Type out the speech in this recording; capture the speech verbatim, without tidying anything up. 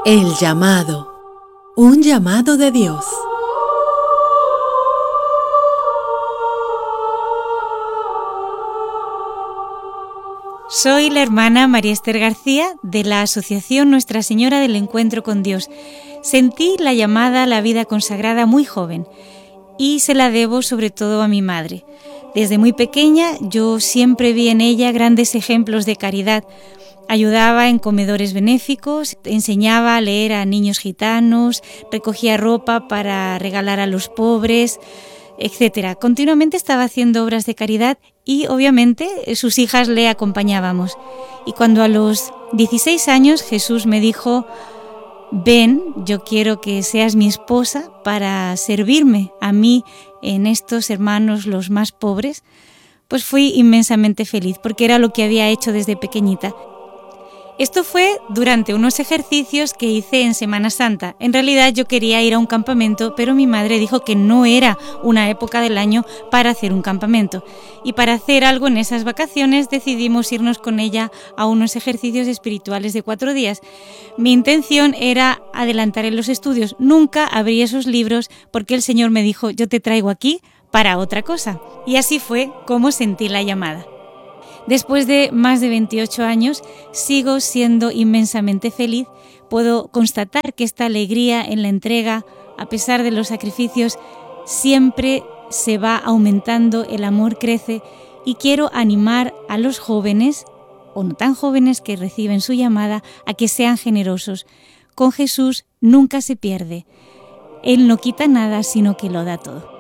El llamado. Un llamado de Dios. Soy la hermana María Esther García de la Asociación Nuestra Señora del Encuentro con Dios. Sentí la llamada a la vida consagrada muy joven y se la debo sobre todo a mi madre. Desde muy pequeña yo siempre vi en ella grandes ejemplos de caridad. Ayudaba en comedores benéficos, enseñaba a leer a niños gitanos, recogía ropa para regalar a los pobres, etcétera. Continuamente estaba haciendo obras de caridad y obviamente sus hijas le acompañábamos. Y cuando a los dieciséis años Jesús me dijo: ven, yo quiero que seas mi esposa para servirme a mí en estos hermanos los más pobres, pues fui inmensamente feliz porque era lo que había hecho desde pequeñita. Esto fue durante unos ejercicios que hice en Semana Santa. En realidad yo quería ir a un campamento, pero mi madre dijo que no era una época del año para hacer un campamento. Y para hacer algo en esas vacaciones decidimos irnos con ella a unos ejercicios espirituales de cuatro días. Mi intención era adelantar en los estudios. Nunca abrí esos libros porque el Señor me dijo: yo te traigo aquí para otra cosa. Y así fue como sentí la llamada. Después de más de veintiocho años, sigo siendo inmensamente feliz. Puedo constatar que esta alegría en la entrega, a pesar de los sacrificios, siempre se va aumentando, el amor crece, y quiero animar a los jóvenes, o no tan jóvenes, que reciben su llamada, a que sean generosos. Con Jesús nunca se pierde. Él no quita nada, sino que lo da todo.